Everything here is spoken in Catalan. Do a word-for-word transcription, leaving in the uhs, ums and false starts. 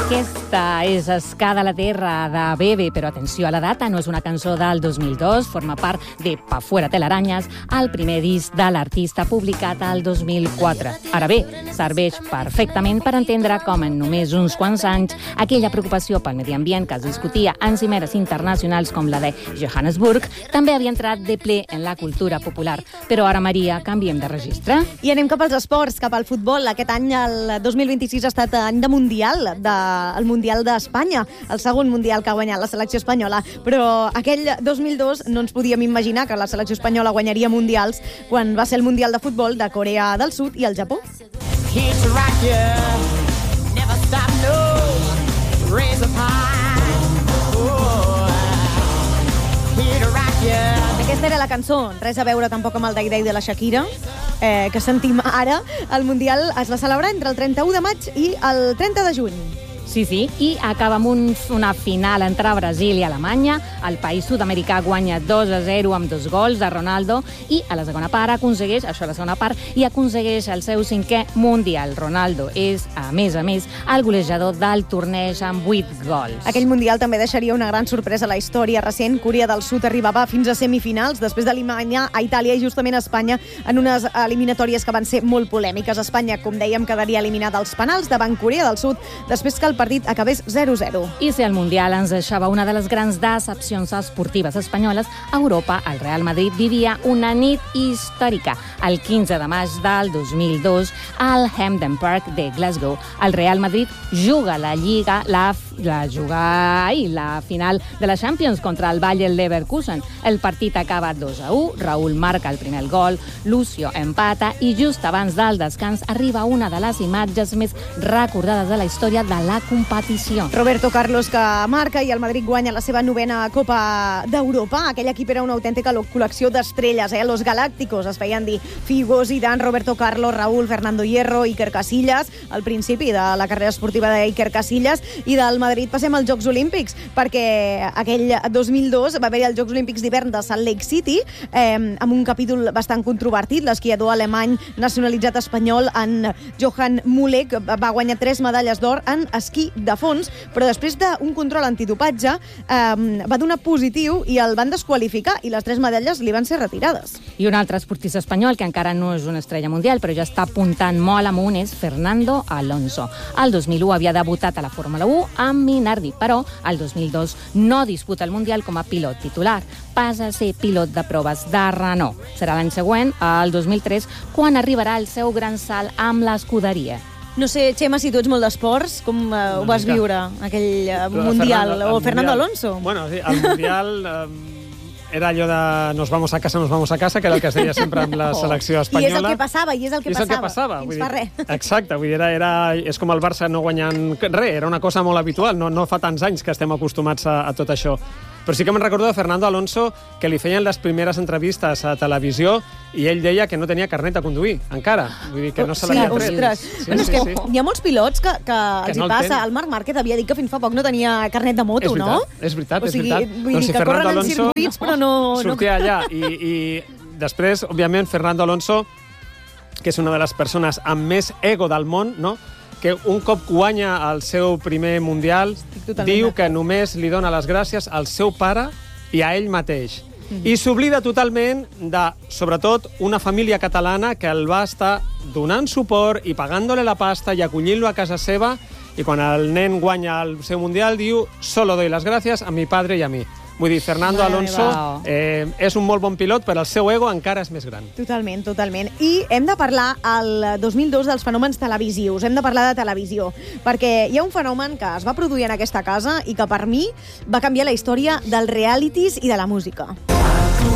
Aquesta és Escada a la Terra de Bebe, però atenció a la data, no és una cançó del dos mil dos, forma part de Pa fuera telarañas, el primer disc de l'artista publicat el dos mil quatre. Ara bé, serveix perfectament per entendre com en només uns quants anys aquella preocupació pel medi ambient que es discutia en cimeres internacionals com la de Johannesburg també havia entrat de ple en la cultura popular. Però ara, Maria, canviem de registre. I anem cap als esports, cap al futbol. Aquest any, el dos mil vint-i-sis, ha estat any de Mundial, de el Mundial d'Espanya, el segon Mundial que ha guanyat la selecció espanyola, però aquell dos mil dos no ens podíem imaginar que la selecció espanyola guanyaria Mundials quan va ser el Mundial de Futbol de Corea del Sud i el Japó. Aquesta era la cançó, res a veure tampoc amb el Day Day de la Shakira, eh, que sentim ara. El Mundial es va celebrar entre el trenta-u de maig i el trenta de juny. Sí, sí, i acaba amb un, una final entre Brasil i Alemanya. El país sud-americà guanya dos a zero amb dos gols de Ronaldo i a la segona part aconsegueix, això a la segona part, i aconsegueix el seu cinquè Mundial. Ronaldo és, a més a més, el golejador del torneig amb vuit gols. Aquell Mundial també deixaria una gran sorpresa a la història recent. Corea del Sud arribava fins a semifinals després d'eliminar a Itàlia i justament a Espanya en unes eliminatòries que van ser molt polèmiques. Espanya, com dèiem, quedaria eliminada als penals davant Corea del Sud després que el partit acabés zero a zero. I si el Mundial ens deixava una de les grans decepcions esportives espanyoles, a Europa el Real Madrid vivia una nit històrica. El quinze de maig del dos mil dos, al Hampden Park de Glasgow, el Real Madrid juga la Lliga, la, la, juga, ai, la final de la Champions contra el Bayer Leverkusen. El partit acaba dos a u, Raúl marca el primer gol, Lucio empata i just abans del descans arriba una de les imatges més recordades de la història de la competició. Roberto Carlos, que marca, i el Madrid guanya la seva novena Copa d'Europa. Aquell equip era una autèntica col·lecció d'estrelles, eh? Los Galácticos es feien dir. Figo, Zidane, Roberto Carlos, Raúl, Fernando Hierro, Iker Casillas, al principi de la carrera esportiva d'Iker Casillas. I del Madrid passem als Jocs Olímpics, perquè aquell dos mil dos va haver els Jocs Olímpics d'hivern de Salt Lake City, eh, amb un capítol bastant controvertit. L'esquiador alemany nacionalitzat espanyol, en Johann Mulek, va guanyar tres medalles d'or en esquí de fons, però després d'un control antidopatge eh, va donar positiu i el van desqualificar i les tres medalles li van ser retirades. I un altre esportista espanyol, que encara no és una estrella mundial, però ja està apuntant molt amunt, és Fernando Alonso. El dos mil u havia debutat a la Fórmula u amb Minardi, però el dos mil dos no disputa el Mundial com a pilot titular. Passa a ser pilot de proves de Renault. Serà l'any següent, el dos mil tres, quan arribarà el seu gran salt amb l'escuderia. No sé, Xema, si tu ets molt d'esports, com eh, ho vas viure, aquell eh, Mundial? Fernando, o Fernando mundial. Alonso? Bueno, sí, el Mundial eh, era allò de nos vamos a casa, nos vamos a casa, que era el que es deia sempre amb la selecció espanyola. I és el que passava, i és el que I és passava. el que passava. Fins Vull fa dir, res. Exacte, vull dir, era, era, és com el Barça no guanyant res, era una cosa molt habitual, no, no fa tants anys que estem acostumats a, a tot això. Però sí que me'n recordo de Fernando Alonso, que li feien les primeres entrevistes a televisió i ell deia que no tenia carnet de conduir, encara. Vull dir, que no se Sí, l'havia tret. ostres. Sí, Bueno, és sí, que sí. hi ha molts pilots que, que, Que els no hi el passa. tenen. El Marc Márquez havia dit que fins fa poc no tenia carnet de moto, És veritat, no? és veritat, o sigui, és veritat. Vull Doncs dir si que Fernando corren en Alonso circuits, però no... sortia allà. I, I després, òbviament, Fernando Alonso, que és una de les persones amb més ego del món, no? Que un cop guanya el seu primer Mundial, diu que només li dona les gràcies al seu pare i a ell mateix. Mm-hmm. I s'oblida totalment de, sobretot, una família catalana que el va estar donant suport i pagant-li la pasta i acollint-lo a casa seva, i quan el nen guanya el seu Mundial diu «Solo doy las gracias a mi padre y a mi». Vull dir, Fernando Mare Alonso eh, és un molt bon pilot, però el seu ego encara és més gran. Totalment, totalment. I hem de parlar el dos mil dos dels fenòmens televisius. Hem de parlar de televisió, perquè hi ha un fenomen que es va produir en aquesta casa i que per mi va canviar la història dels realities i de la música.